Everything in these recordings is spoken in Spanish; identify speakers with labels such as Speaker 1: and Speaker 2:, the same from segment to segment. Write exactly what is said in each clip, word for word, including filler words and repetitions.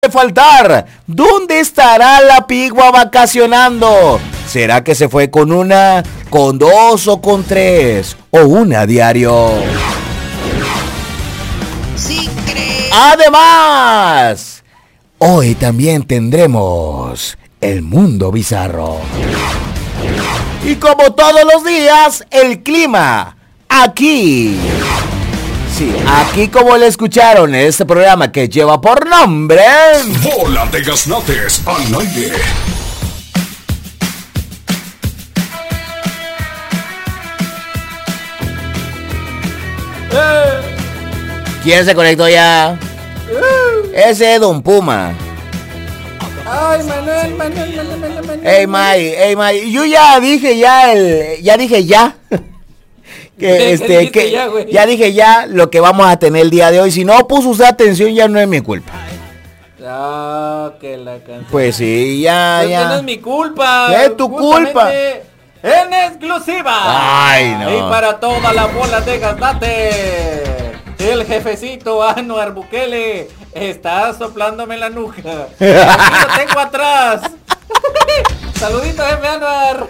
Speaker 1: faltar. ¿Dónde estará la pigua vacacionando? ¿Será que se fue con una, con dos o con tres? ¿O una diario?
Speaker 2: Sí, creo.
Speaker 1: Además, hoy también tendremos el mundo bizarro. Y como todos los días, el clima. Aquí. Sí, aquí como le escucharon en este programa que lleva por nombre...
Speaker 3: Bola de Gaznates al aire.
Speaker 1: Eh. ¿Quién se conectó ya? Eh. Ese es Don Puma.
Speaker 2: Ay, Manuel, Manuel, Manuel, Manuel, Manuel.
Speaker 1: Ey, May, ey, May. Yo ya dije ya el... Ya dije ya. Que, este, que ya, ya dije ya lo que vamos a tener el día de hoy. Si no puso usted atención, ya no es mi culpa.
Speaker 2: Ah, que la canción.
Speaker 1: Pues sí, ya,
Speaker 2: pues
Speaker 1: ya.
Speaker 2: No es mi culpa.
Speaker 1: Es tu culpa.
Speaker 2: En exclusiva.
Speaker 1: Ay, no.
Speaker 2: Y para toda la bola de Gaznate, el jefecito Anuar Bukele está soplándome la nuca. Aquí lo tengo atrás. Saludito, jefe Anuar.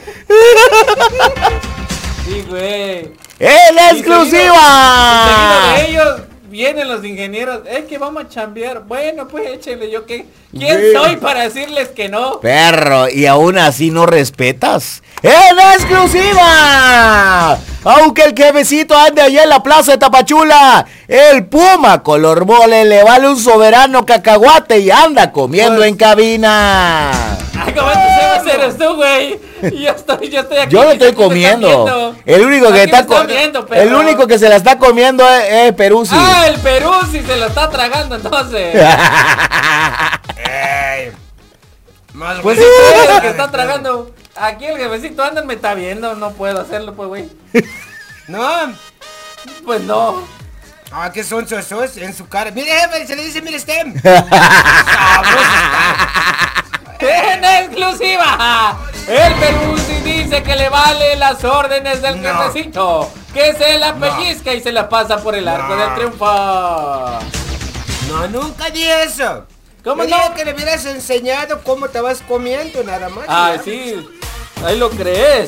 Speaker 2: Sí, güey.
Speaker 1: ¡En exclusiva!
Speaker 2: Seguido de ellos vienen los ingenieros. Es que vamos a chambear. Bueno, pues échenle. Yo qué. ¿Quién Bien. soy para decirles que no?
Speaker 1: Perro, y aún así no respetas. ¡En exclusiva! Aunque el jefecito ande allá en la plaza de Tapachula, el Puma color mole le vale un soberano cacahuate y anda comiendo pues, en cabina.
Speaker 2: Ay, ¿cómo te va a hacer tú, güey? Yo estoy, yo estoy aquí.
Speaker 1: Yo lo estoy comiendo. El único que está comiendo, el único que se la está comiendo es, es Peruzzi.
Speaker 2: Ah, el Peruzzi se lo está tragando entonces. Ey. Pues si tú eres el que está tragando. Aquí el jefecito anda me está viendo, no puedo hacerlo, pues, güey.
Speaker 4: No.
Speaker 2: Pues no.
Speaker 4: Ah, qué son sos en su cara. Mire, jefe, se le dice, mire, Stem.
Speaker 2: En exclusiva, el Peruzzi dice que le vale las órdenes del no. jefecito, que se la pellizca no. y se la pasa por el arco no. del triunfo.
Speaker 4: No, nunca di eso. ¿Cómo no? Digo que le hubieras enseñado cómo te vas comiendo, nada más.
Speaker 2: Ah, sí, ahí lo crees.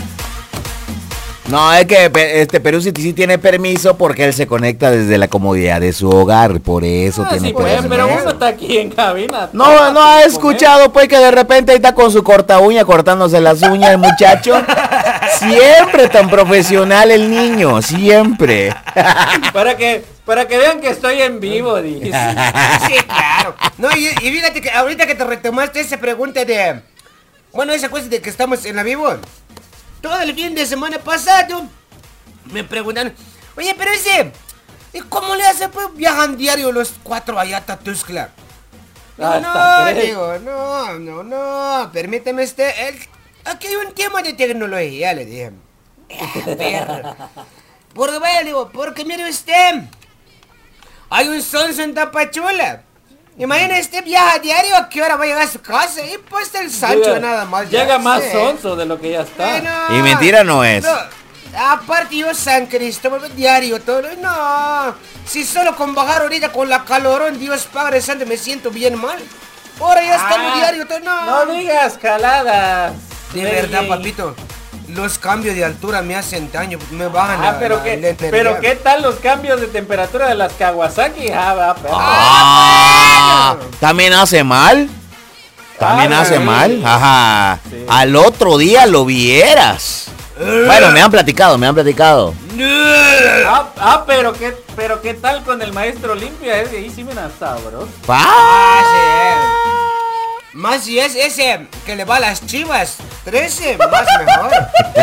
Speaker 1: No, es que este Peruzzi sí tiene permiso porque él se conecta desde la comodidad de su hogar, por eso ah, tiene
Speaker 2: sí,
Speaker 1: permiso.
Speaker 2: Pues, pero uno está aquí en cabina.
Speaker 1: No, no ha escuchado pues que de repente ahí está con su corta uña cortándose las uñas el muchacho. Siempre tan profesional el niño, siempre.
Speaker 2: Para que para que vean que estoy en vivo, dice.
Speaker 4: Sí, claro. No, y, y fíjate que ahorita que te retomaste esa pregunta de, bueno, esa cosa de que estamos en la vivo. Todo el fin de semana pasado me preguntan, oye, pero ese, ¿cómo le hace? Pues viajan diario los cuatro allá a Tatuscla. No, no, digo, no, no, no, permíteme este, el, aquí hay un tema de tecnología, le dije. Perro. Porque vaya, digo, porque mire usted, hay un sonso en Tapachula. Imagina este viaja diario, ¿a qué hora va a llegar a su casa? Y pues el Sancho llega, nada más.
Speaker 2: Llega más sé. sonso de lo que ya está.
Speaker 4: Bueno,
Speaker 1: y mentira no es.
Speaker 4: No, aparte yo San Cristóbal diario todo. No, si solo con bajar ahorita con la calorón, Dios Padre Santo, me siento bien mal. Ahora ya estamos ah, diario todo. No,
Speaker 2: no digas caladas.
Speaker 4: De hey. verdad, papito. Los cambios de altura me hacen daño, me bajan
Speaker 2: ah,
Speaker 4: la,
Speaker 2: pero
Speaker 4: la,
Speaker 2: qué,
Speaker 4: la
Speaker 2: pero qué tal los cambios de temperatura de las Kawasaki. Ah, va, pero...
Speaker 1: ah, bueno. También hace mal. También ah, hace sí. mal. Ajá. Sí. Al otro día lo vieras. Uh. Bueno, me han platicado, me han platicado.
Speaker 2: Ah, ah, pero qué, pero qué tal con el maestro limpia, ese ahí sí me da sabroso.
Speaker 4: Ah, sí. Más si es ese que le va a las Chivas, trece, más mejor.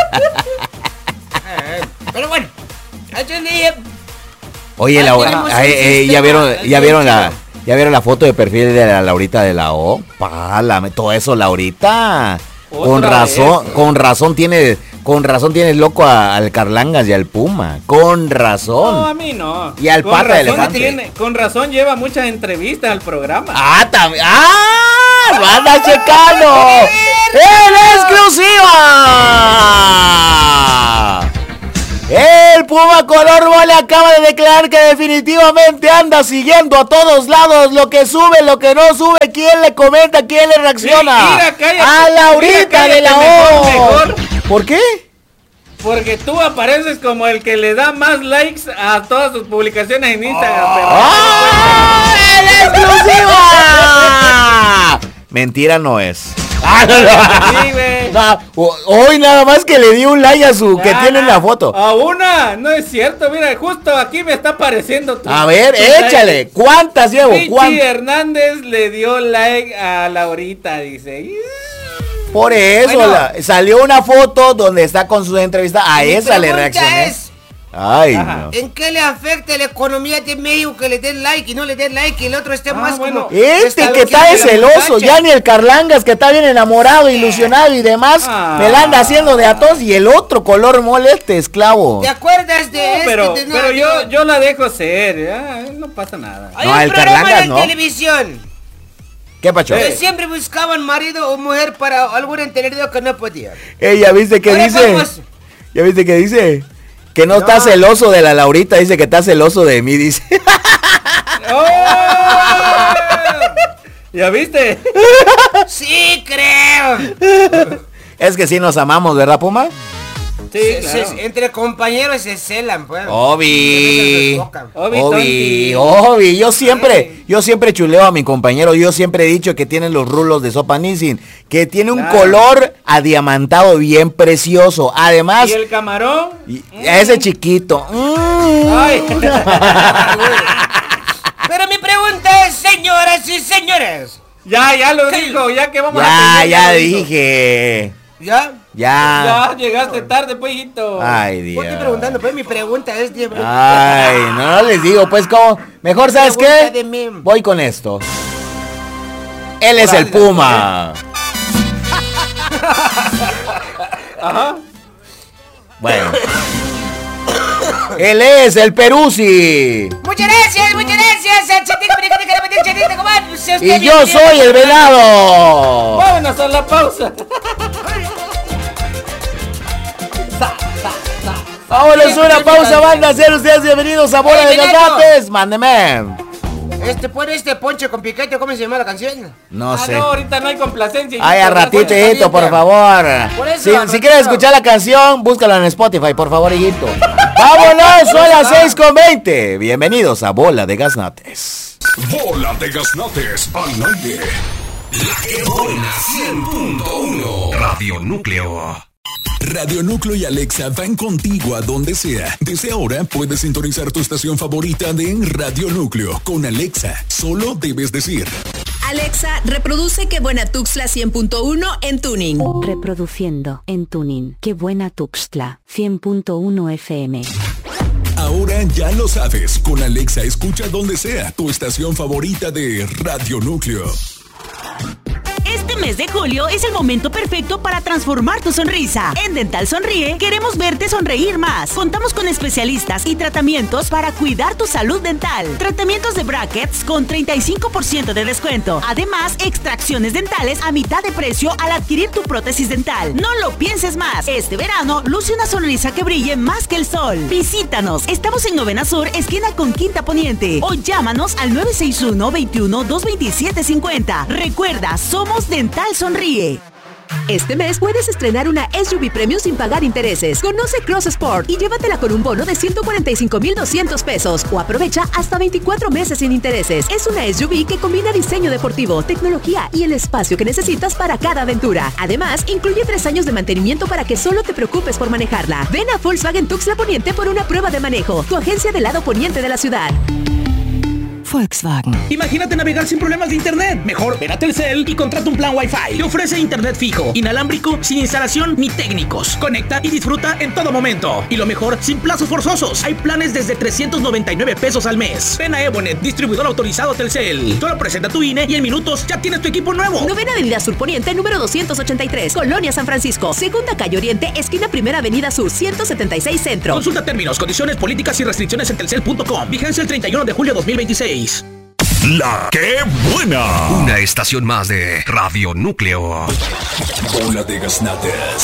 Speaker 4: eh, pero bueno, dije,
Speaker 1: oye, la, ay, eh, ya vieron, ya vieron la, ya vieron la foto de perfil de la Laurita de la O. Pala, todo eso, Laurita. Con razón, vez. con razón tiene, con razón tienes loco a, al Carlangas y al Puma. Con razón.
Speaker 2: No, a mí no.
Speaker 1: Y al
Speaker 2: con
Speaker 1: Pata de
Speaker 2: Elefante. Tiene, con razón lleva muchas entrevistas al programa.
Speaker 1: Ah, también. ¡Ah! ¡Lo anda checando! ¡En exclusiva! El Puma color mole acaba de declarar que definitivamente anda siguiendo a todos lados lo que sube, lo que no sube, quién le comenta, quién le reacciona.
Speaker 2: Sí, mira, cállate,
Speaker 1: a Laurita
Speaker 2: mira, cállate,
Speaker 1: de la
Speaker 2: mejor,
Speaker 1: O.
Speaker 2: mejor.
Speaker 1: ¿Por qué?
Speaker 2: Porque tú apareces como el que le da más likes a todas sus publicaciones en Instagram.
Speaker 1: ¡Oh!
Speaker 2: Pero...
Speaker 1: ¡Ah! ¡En exclusiva! Mentira no es.
Speaker 2: Sí, güey.
Speaker 1: No, hoy nada más que le di un like a su que
Speaker 2: Ah,
Speaker 1: tiene en la foto.
Speaker 2: A una, no es cierto, mira, justo aquí me está apareciendo tu,
Speaker 1: A ver,
Speaker 2: tu
Speaker 1: échale.
Speaker 2: like.
Speaker 1: ¿Cuántas llevo?
Speaker 2: Richie
Speaker 1: ¿Cuántas?
Speaker 2: Hernández le dio like a Laurita, dice.
Speaker 1: Por eso
Speaker 4: Bueno.
Speaker 1: la- salió una foto donde está con su entrevista. A
Speaker 4: Mi
Speaker 1: esa le
Speaker 4: pregunta
Speaker 1: reaccioné.
Speaker 4: es,
Speaker 1: Ay,
Speaker 2: Ajá.
Speaker 1: no.
Speaker 4: ¿en qué le afecta la economía de México que le den like y no le den like y el otro esté
Speaker 2: Ah,
Speaker 4: más
Speaker 2: bueno.
Speaker 4: como...
Speaker 1: Este que está de
Speaker 4: de la
Speaker 1: celoso,
Speaker 4: muchacha?
Speaker 1: ya ni el Carlangas que está bien enamorado, ilusionado y demás,
Speaker 2: Ah.
Speaker 1: me la anda haciendo de a todos y el otro color mole este esclavo.
Speaker 4: ¿Te acuerdas de
Speaker 2: No,
Speaker 4: este?
Speaker 2: pero,
Speaker 4: de- no,
Speaker 2: pero yo,
Speaker 4: digo,
Speaker 2: yo la dejo ser, ah, no pasa nada.
Speaker 4: Hay
Speaker 1: No,
Speaker 4: un
Speaker 1: el
Speaker 4: programa
Speaker 1: Carlangas,
Speaker 4: en
Speaker 1: ¿no?
Speaker 4: televisión
Speaker 1: ¿Qué pacho?
Speaker 4: que siempre buscaban marido o mujer para algún entendido que no podía.
Speaker 1: Ella viste que
Speaker 4: Ahora
Speaker 1: dice,
Speaker 4: vamos.
Speaker 1: ya viste que dice, que no,
Speaker 4: No.
Speaker 1: está celoso de la Laurita, dice que está celoso de mí, dice.
Speaker 2: ¡Oh! ¿Ya viste?
Speaker 4: Sí, creo.
Speaker 1: Es que sí nos amamos, ¿verdad, Puma?
Speaker 2: Sí,
Speaker 4: Se-
Speaker 2: claro.
Speaker 4: se- entre compañeros se celan, pues.
Speaker 1: Obi,
Speaker 4: Se tocan.
Speaker 2: Obi,
Speaker 1: Obi,
Speaker 2: tonti.
Speaker 1: Obi, yo siempre,
Speaker 2: Ay.
Speaker 1: yo siempre chuleo a mi compañero, yo siempre he dicho que tiene los rulos de sopa Nissin, que tiene un
Speaker 2: Claro.
Speaker 1: color adiamantado bien precioso, además,
Speaker 2: ¿Y el camarón?
Speaker 1: y- ese chiquito, mm.
Speaker 2: Ay.
Speaker 4: Pero mi pregunta es, señoras y señores,
Speaker 2: Ya, ya lo dijo, ya que vamos a
Speaker 1: ya,
Speaker 2: atender,
Speaker 1: ya
Speaker 2: lo dijo.
Speaker 1: dije,
Speaker 4: ¿ya?
Speaker 1: ya,
Speaker 2: Ya llegaste tarde, pues, hijito.
Speaker 1: ay
Speaker 4: Pues
Speaker 1: Dios,
Speaker 4: estoy preguntando, pues mi pregunta es... de-
Speaker 1: ay, no les digo, pues cómo, mejor sabes
Speaker 4: Pregunta
Speaker 1: qué,
Speaker 4: de mí.
Speaker 1: voy con esto, él es el Puma.
Speaker 2: Ajá.
Speaker 1: Bueno. Él es el Peruzzi.
Speaker 4: Muchas gracias, muchas gracias. al chatito, periquito, caramelito, chatito, compadre. Si usted
Speaker 1: Y
Speaker 4: me
Speaker 1: yo
Speaker 4: quiere-
Speaker 1: soy el venado.
Speaker 2: Vámonos a la pausa.
Speaker 1: Vámonos a una pausa, banda. Sean ustedes bienvenidos a Bola
Speaker 4: Oye,
Speaker 1: de
Speaker 4: Venado.
Speaker 1: Gazates. Mándeme.
Speaker 4: Este, pone este ponche con piquete, ¿cómo se llama la canción?
Speaker 1: No
Speaker 2: ah,
Speaker 1: sé.
Speaker 2: no, ahorita no hay complacencia.
Speaker 1: Ay, a
Speaker 2: hijito,
Speaker 1: ratito,
Speaker 2: ya
Speaker 1: hijito, por favor.
Speaker 4: Por eso,
Speaker 1: Si,
Speaker 4: a
Speaker 1: si
Speaker 4: ratito.
Speaker 1: quieres escuchar la canción, búscala en Spotify, por favor, hijito. Vámonos, son las seis con veinte. Bienvenidos a Bola de Gaznates.
Speaker 3: Bola de Gaznates al aire.
Speaker 5: La que buena cien punto uno. Radio Núcleo. Radio Núcleo y Alexa van contigo a donde sea. Desde ahora puedes sintonizar tu estación favorita de Radio Núcleo con Alexa. Solo debes decir:
Speaker 6: Alexa, reproduce Qué Buena Tuxtla cien punto uno en Tuning.
Speaker 7: Reproduciendo en Tuning. Qué buena Tuxtla, cien punto uno F M.
Speaker 5: Ahora ya lo sabes. Con Alexa escucha donde sea tu estación favorita de Radio Núcleo.
Speaker 8: Este mes de julio es el momento perfecto para transformar tu sonrisa. En Dental Sonríe queremos verte sonreír más. Contamos con especialistas y tratamientos para cuidar tu salud dental. Tratamientos de brackets con treinta y cinco por ciento de descuento. Además, extracciones dentales a mitad de precio al adquirir tu prótesis dental. No lo pienses más. Este verano luce una sonrisa que brille más que el sol. Visítanos. Estamos en Novena Sur, esquina con Quinta Poniente. O llámanos al nueve seis uno, veintiuno, dos veintisiete, cincuenta. Recuerda, somos Dental Sonríe.
Speaker 6: Este mes puedes estrenar una S U V Premium sin pagar intereses. Conoce Cross Sport y llévatela con un bono de ciento cuarenta y cinco mil doscientos pesos o aprovecha hasta veinticuatro meses sin intereses. Es una S U V que combina diseño deportivo, tecnología y el espacio que necesitas para cada aventura. Además, incluye tres años de mantenimiento para que solo te preocupes por manejarla. Ven a Volkswagen Tuxtla Poniente por una prueba de manejo. Tu agencia del lado poniente de la ciudad.
Speaker 7: Volkswagen.
Speaker 9: Imagínate navegar sin problemas de internet. Mejor ven a Telcel y contrata un plan Wi-Fi. Te ofrece internet fijo, inalámbrico, sin instalación ni técnicos. Conecta y disfruta en todo momento. Y lo mejor, sin plazos forzosos. Hay planes desde trescientos noventa y nueve pesos al mes. Ven a Evonet, distribuidor autorizado Telcel. Solo presenta tu I N E y en minutos ya tienes tu equipo nuevo.
Speaker 6: Novena Avenida Sur Poniente, número doscientos ochenta y tres, Colonia San Francisco. Segunda Calle Oriente, esquina Primera Avenida Sur, ciento setenta y seis Centro.
Speaker 9: Consulta términos, condiciones, políticas y restricciones en telcel punto com. Vigencia el treinta y uno de julio de dos mil veintiséis.
Speaker 5: La que buena. Una estación más de Radio Núcleo. Bola de Gaznates